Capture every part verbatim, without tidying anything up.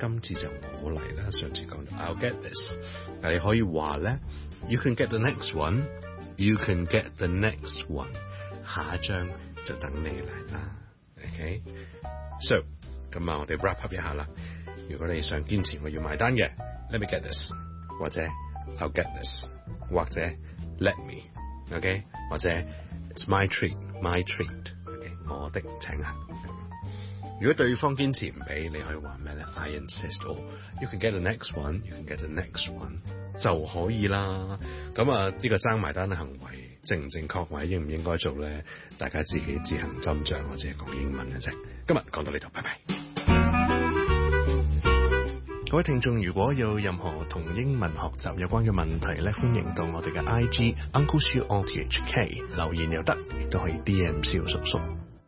今次就我嚟啦。上次講 I'll get this， 你可以話咧 You can get the next one， You can get the next one， 下一張就等你嚟啦。OK，so 咁啊，我哋 wrap up 一下啦。如果你想堅持我要埋單嘅 ，Let me get this， 或者 I'll get this， 或者 Let me，OK，、okay? 或者 It's my treat，my treat，OK，、okay? 我的請客。如果對方堅持唔俾，你可以話咩咧 ？I insist， or you can get the next one，you can get the next one 就可以啦。咁啊，呢個爭埋單嘅行為正唔正確，或者應唔應該做咧？大家自己自行斟酌，我只係講英文嘅啫。今日講到呢度，拜拜。各位聽眾，如果有任何同英文學習有關嘅問題咧，歡迎到我哋嘅 I G Uncle Siu R T H K 留言又得，亦都可以 D M 蕭叔叔。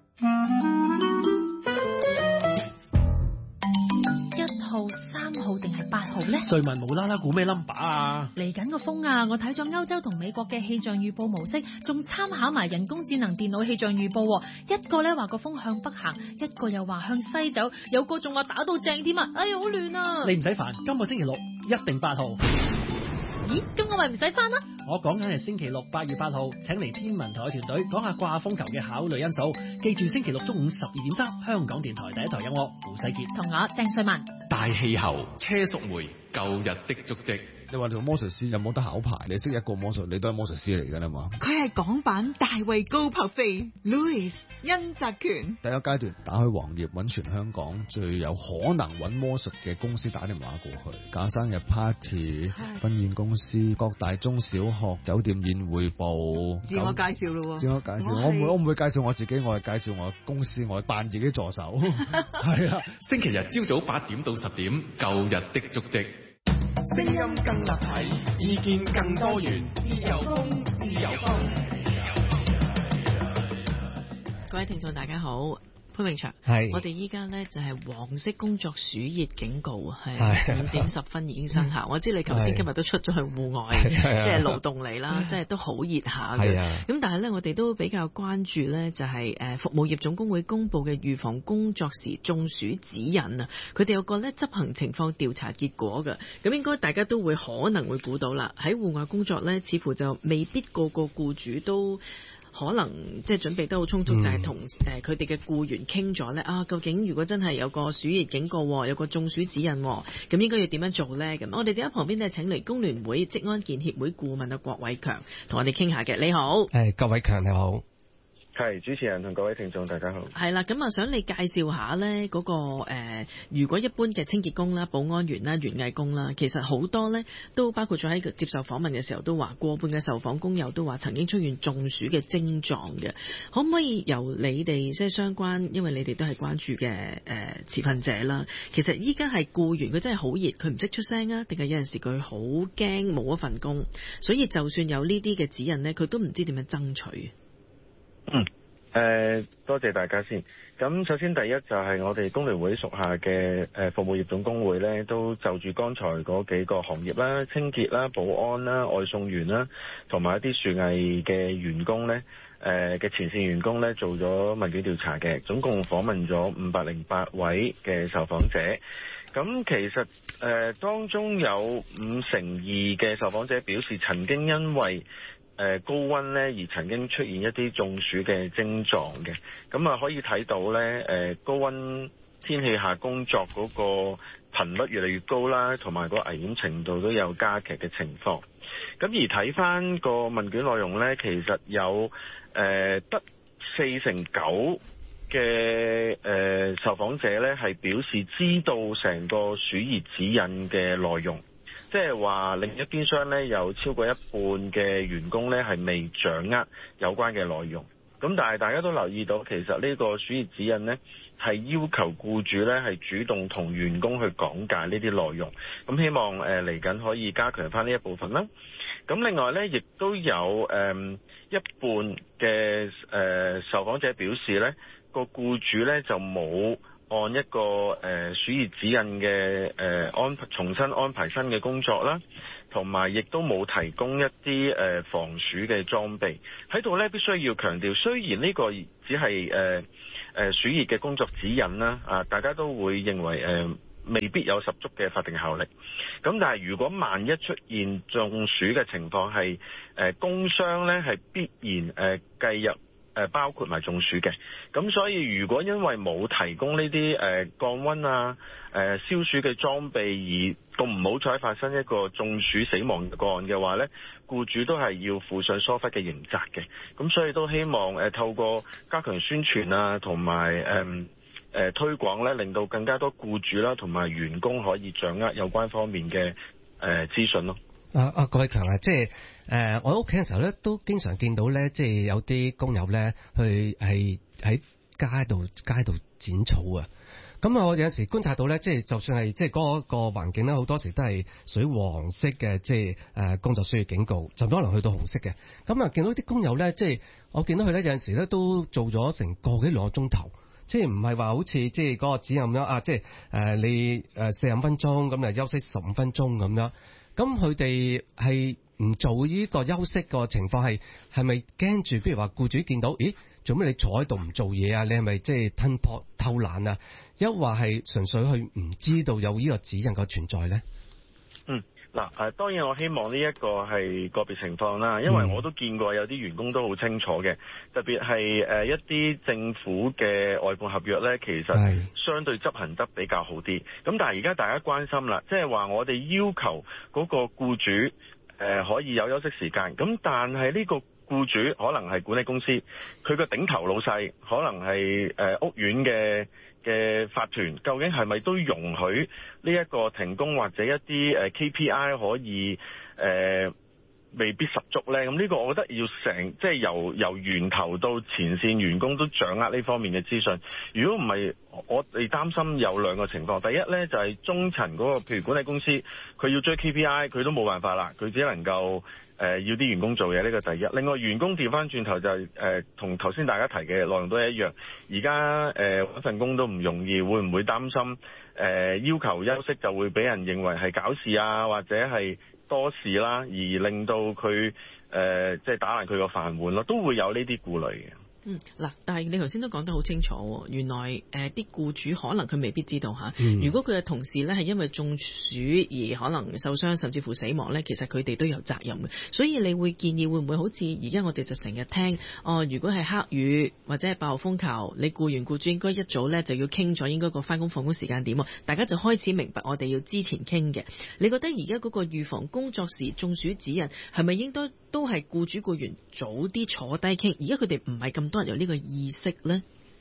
三號定係八號呢？ 瑞文無啦啦估咩 number 啊？ 嚟緊個風啊！我睇咗歐洲同美國嘅氣象預報模式，仲參考埋人工智能電腦氣象預報。一個咧話個風向北行，一個又話向西走，有個仲話打到正添啊！哎呀，好亂啊！ 你唔使煩，今個星期六一定八號。 咦？咁我咪唔使返啦？ 我講緊係星期六八月八號，請嚟天文台團隊講下掛風球嘅考慮因素。記住星期六中午十二點三，香港電台第一台有我胡世傑同我鄭瑞文。 大氣候，車淑梅，舊日的足跡。 你話你做魔術師有冇得考牌？你識一個魔術，你都係魔術師嚟㗎啦嘛。 佢係港版大衛高柏飛 Louis 殷澤權。 第一階段打開黃頁，揾全香港最有可能揾魔術嘅公司打電話過去，搞生日 party、婚宴公司、各大中小學、酒店宴會部。 自我介紹咯喎。 自我介紹，我唔會我唔會介紹我自己，我係介紹我公司，我係扮自己助手。係啦， 星期日朝早八點到十點，舊日的足跡。聲音更立體，意見更多元，自由風，自由風。 各位聽眾大家好，潘永祥， 係我哋依家咧就係黃色工作暑熱警告，係五點十分已經生效。我知你頭先今日都出咗去戶外，即係勞動嚟啦，即係都好熱下嘅。咁但係咧，我哋都比較關注咧，就係誒服務業總工會公布嘅預防工作時中暑指引啊。佢哋有個咧執行情況調查結果嘅，咁應該大家都會可能會估到啦。喺戶外工作咧，似乎就未必個個僱主都可能即係準備得好充足，嗯、就係同誒佢哋嘅僱員傾咗咧啊，究竟如果真係有個暑熱警告，有個中暑指引，咁應該要點樣做咧？咁我哋喺旁邊咧請嚟工聯會職安健協會顧問啊郭偉強同我哋傾下嘅。你好， 誒郭偉強你好。 係主持人同各位聽眾大家好。 係啦，咁啊想你介紹下咧嗰個誒、呃，如果一般嘅清潔工啦、保安員啦、園藝工啦，其實好多咧都包括咗喺接受訪問嘅時候都話，過半嘅受訪工友都話曾經出現中暑嘅症狀嘅。可唔可以由你哋即係相關，因為你哋都係關注嘅誒、呃、持份者啦。其實依家係僱員，佢真係好熱，佢唔識出聲啊，定係有陣時佢好驚冇一份工，所以就算有呢啲嘅指引咧，佢都唔知點樣爭取。 嗯，誒、呃，多謝大家先。咁首先第一就係我哋工聯會屬下嘅誒服務業總工會咧，都就住剛才嗰幾個行業啦，清潔啦、保安啦、外送員啦，同埋一啲樹藝嘅員工咧，誒、呃、嘅前線員工咧，做咗問卷調查嘅，總共訪問咗五百零八位嘅受訪者。咁其實誒、呃、當中有五成二嘅受訪者表示曾經因為誒高溫咧而曾經出現一啲中暑嘅症狀嘅，咁啊可以睇到咧誒高溫天氣下工作嗰個頻率越嚟越高啦，同埋個危險程度都有加劇嘅情況。咁而睇翻個問卷內容咧，其實有誒得四成九嘅誒受訪者咧係表示知道成個暑熱指引嘅內容。即係話另一邊廂咧，有超過一半嘅員工咧係未掌握有關嘅內容。咁但係大家都留意到，其實呢個暑熱指引咧係要求僱主咧係主動同員工去講解呢啲內容。咁希望誒嚟緊可以加強翻呢一部分啦。咁另外咧，亦都有誒、呃、一半嘅誒、呃、受訪者表示咧，個僱主咧就冇按一個誒、呃、暑熱指引嘅誒安重新安排新嘅工作啦，同埋亦都冇提供一啲誒、呃、防暑嘅裝備喺度咧。必須要強調，雖然呢個只係誒誒暑熱嘅工作指引啦，啊大家都會認為誒未必有十足嘅法定效力。咁但係如果萬一出現中暑嘅情況，係誒工傷咧係必然誒計入誒包括埋中暑嘅。咁所以如果因為冇提供呢啲誒降溫啊、誒消暑嘅裝備而咁唔好彩發生一個中暑死亡個案嘅話咧，僱主都係要負上疏忽嘅刑責嘅。咁所以都希望誒透過加強宣傳啊，同埋誒誒推廣咧，令到更加多僱主啦同埋員工可以掌握有關方面嘅誒資訊咯。 啊啊，郭偉強啊，即係誒、呃，我喺屋企嘅時候咧，都經常見到咧，即係有啲工友咧去係喺街度街度剪草啊。咁我有時觀察到咧，即係就算係即係嗰個環境咧，好多時都係屬於黃色嘅，即係誒工作需要警告，甚至可能去到紅色嘅。咁啊，見到啲工友咧，即係我見到佢咧有陣時咧都做咗成個幾兩個鐘頭，即係唔係話好似即係嗰個指引咁樣啊，即係誒你誒四十五分鐘咁就休息十五分鐘咁樣。咁佢哋係唔做呢個休息個情況係係咪驚住？譬如話僱主見到，咦？做咩你坐喺度唔做嘢啊？你係咪即係吞破偷懶啊？抑或係純粹去唔知道有呢個指引嘅存在咧？ 嗯，嗱誒，當然我希望呢一個係個別情況啦，因為我都見過有啲員工都好清楚嘅，特別係誒一啲政府嘅外判合約咧，其實相對執行得比較好啲。咁但係而家大家關心啦，即係話我哋要求嗰個僱主誒、呃、可以有休息時間，咁但係呢個僱主可能係管理公司，佢個頂頭老細可能係誒屋苑嘅嘅法團，究竟係咪都容許呢一個停工或者一啲誒 K P I 可以誒、呃、未必十足呢？咁呢個我覺得要成即係由由源頭到前線員工都掌握呢方面嘅資訊。如果唔係，我哋擔心有兩個情況。第一呢，就係、是、中層嗰、那個，譬如管理公司，佢要追 K P I， 佢都冇辦法啦，佢只能夠。誒、呃、要啲員工做嘢，呢個第一。另外員工調翻轉頭就係誒同頭先大家提嘅內容都係一樣。而家誒揾份工都唔容易，會唔會擔心誒、呃、要求休息就會俾人認為係搞事啊，或者係多事啦，而令到佢誒即係打爛佢個飯碗咯，都會有呢啲顧慮嘅。 嗯，嗱，但係你頭先都講得好清楚，原來誒啲、呃、僱主可能佢未必知道嚇、嗯。如果佢嘅同事咧係因為中暑而可能受傷，甚至乎死亡咧，其實佢哋都有責任嘅。所以你會建議會唔會好似而家我哋就成日聽哦？如果係黑雨或者係暴風球，你僱員僱主應該一早咧就要傾咗應該個返工放工時間點，大家就開始明白我哋要之前傾嘅。你覺得而家嗰個預防工作時中暑指引係咪應該都係僱主僱員早啲坐低傾？而家佢哋唔係咁多人有呢個意識咧。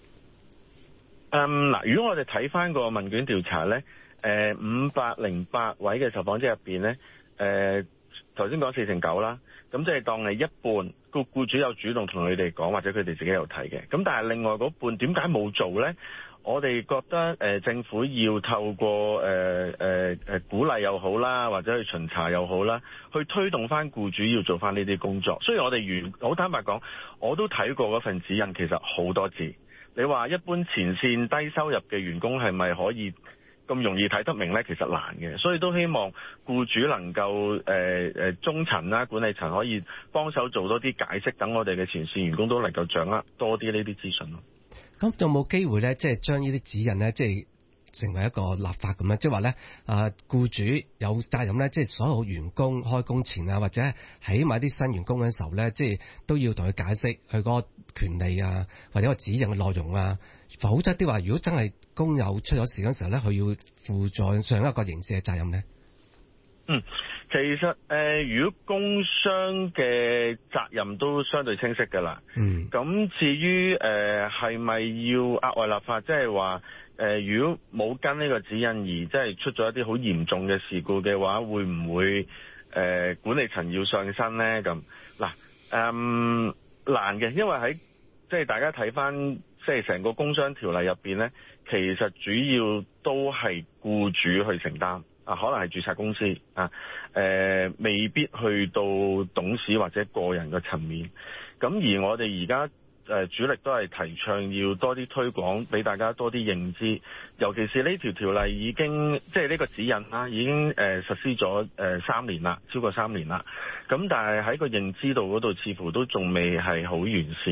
嗯，嗱，如果我哋睇翻個問卷調查咧，誒五百零八位嘅受訪者入邊咧，誒頭先講四成九啦，咁即係當係一半個僱主有主動同佢哋講，或者佢哋自己有睇嘅。咁但係另外嗰半點解冇做咧？我哋覺得誒、呃、政府要透過誒誒誒鼓勵又好啦，或者去巡查又好啦，去推動翻僱主要做翻呢啲工作。雖然我哋原好坦白講，我都睇過嗰份指引，其實好多字。你話一般前線低收入嘅員工係咪可以咁容易睇得明呢？其實難嘅，所以都希望僱主能夠誒誒、呃、中層啦、管理層可以幫手做多啲解釋，等我哋嘅前線員工都能夠掌握多啲呢啲資訊咯。 咁有冇機會咧，即係將呢啲指引咧，即係成為一個立法咁樣？即係話咧，啊，僱主有責任咧，即係所有員工開工前啊，或者起碼啲新員工嘅時候咧，即係都要同佢解釋佢嗰個權利啊，或者個指引嘅內容啊。否則啲話，如果真係工友出咗事嗰時候咧，佢要負在上一個刑事嘅責任咧。 嗯，其實誒、呃，如果工傷嘅責任都相對清晰㗎啦。嗯。咁至於誒係咪要額外立法，即係話誒，如果冇跟呢個指引而即係出咗一啲好嚴重嘅事故嘅話，會唔會誒、呃、管理層要上身咧？咁嗱，嗯，難嘅，因為喺即係大家睇返即係成個工傷條例入邊咧，其實主要都係僱主去承擔。啊，可能係註冊公司啊，誒、呃，未必去到董事或者個人嘅層面。咁而我哋而家誒主力都係提倡要多啲推廣，俾大家多啲認知。尤其是呢條條例已經即係呢個指引啦，已經誒、呃、實施咗誒、呃、三年啦，超過三年啦。咁但係喺個認知度嗰度，似乎都仲未係好完善。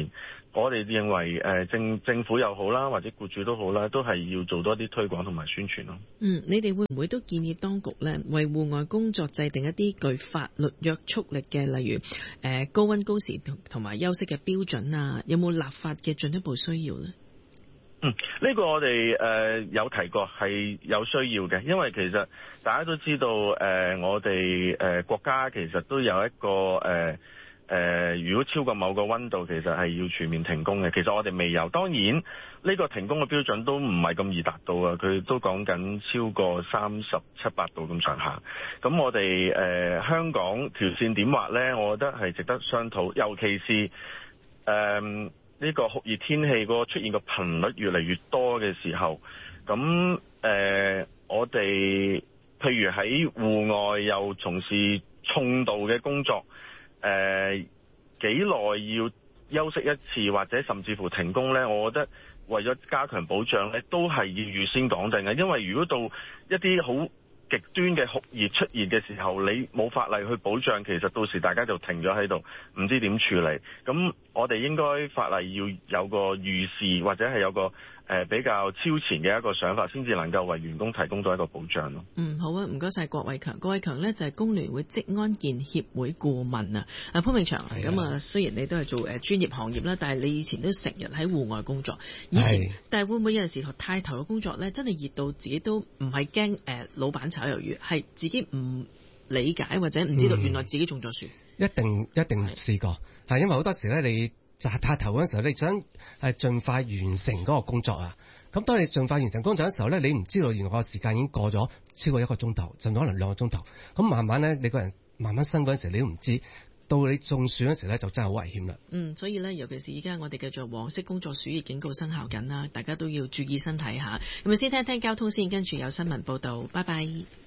我哋認為誒政政府又好啦，或者僱主都好啦，都係要做多啲推廣同埋宣傳咯。 嗯，你哋會唔會都建議當局咧，為戶外工作制定一啲具法律約束力嘅，例如誒、呃、高溫高時同埋休息嘅標準啊？有冇立法嘅進一步需要咧？ 嗯，呢、這個我哋誒、呃、有提過係有需要嘅，因為其實大家都知道誒、呃，我哋誒、呃、國家其實都有一個誒。呃誒、呃，如果超過某個溫度，其實係要全面停工嘅。其實我哋未有，當然呢、這個停工嘅標準都唔係咁易達到啊。佢都講緊超過三十七八度咁上下。咁我哋誒、呃、香港條線點劃呢？我覺得係值得商討，尤其是誒呢、呃這個酷熱天氣個出現個頻率越嚟越多嘅時候，咁誒、呃、我哋譬如喺戶外又從事重度嘅工作。誒幾耐要休息一次，或者甚至乎停工呢？我覺得為咗加強保障呢，都係要預先講定嘅。因為如果到一啲好極端嘅酷熱出現嘅時候，你冇法例去保障，其實到時大家就停咗喺度，唔知點處理。咁我哋應該法例要有個預示，或者係有個誒、呃、比較超前嘅一個想法，先至能夠為員工提供到一個保障咯。 嗯，好啊，唔該晒郭偉強。郭偉強呢就係、是、工聯會職安健協會顧問啊。阿潘永祥，咁啊，雖然你都係做誒專業行業啦，但係你以前都成日喺戶外工作。以前，但係會唔會有陣時太頭嘅工作呢？真係熱到自己都唔係驚誒老闆炒魷魚，係自己唔理解或者唔知道原來自己中咗暑。 一定一定試過，係因為好多時咧，你就係太頭嗰陣時候，你想係盡快完成嗰個工作啊。咁當你盡快完成工作嘅時候咧，你唔知道原來個時間已經過咗超過一個鐘頭，甚至可能兩個鐘頭。咁慢慢咧，你個人慢慢升嗰陣時，你都唔知。到你中暑嗰時咧，就真係好危險啦。 嗯，所以咧，尤其是而家我哋繼續黃色工作暑熱警告生效緊啦，大家都要注意身體下。咁咪先聽聽交通先，跟住有新聞報道。拜拜。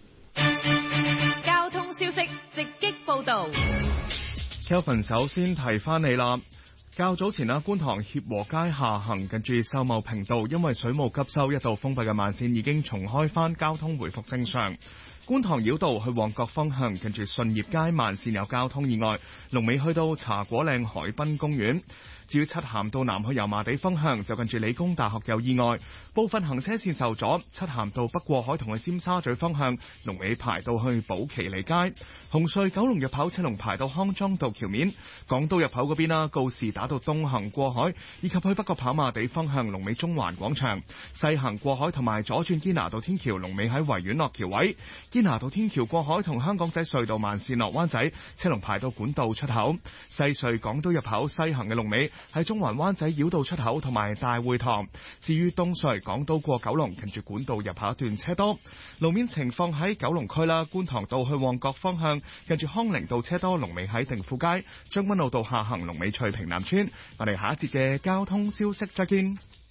交通消息直擊報道。 Kelvin 首先提翻你啦。較早前啊，觀塘協和街下行近住秀茂坪道，因為水務急修，一度封閉嘅慢線已經重開翻，交通回復正常。觀塘繞道去旺角方向，近住順業街慢線有交通意外，龍尾去到茶果嶺海濱公園。至於漆咸道南去油麻地方向，就近住理工大學有意外，部分行車線受阻。漆咸道北過海同去尖沙咀方向，龍尾排到去寶其利街。紅隧九龍入口車龍排到康莊道橋面。港島入口嗰邊啦，告士打道東行過海，以及去北角跑馬地方向，龍尾中環廣場。西行過海同埋左轉堅拿道天橋，龍尾喺維園落橋位。堅拿道天橋過海同香港仔隧道慢線落灣仔，車龍排到管道出口。西隧港島入口西行嘅龍尾喺中環灣仔繞道出口同埋大會堂。至於東隧港島過九龍，近住管道入口一段車多。路面情況喺九龍區啦，觀塘道去旺角方向，近住康寧道車多，龍尾喺定富街。將軍澳道下行龍尾翠屏南村。我哋下一節嘅交通消息再見。